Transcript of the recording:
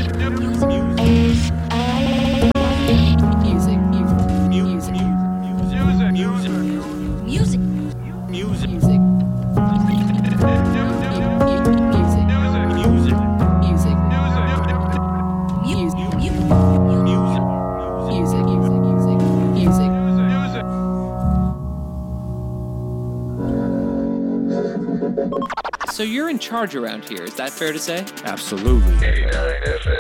So you're in charge around here, is that fair to say? Absolutely. 89 FM.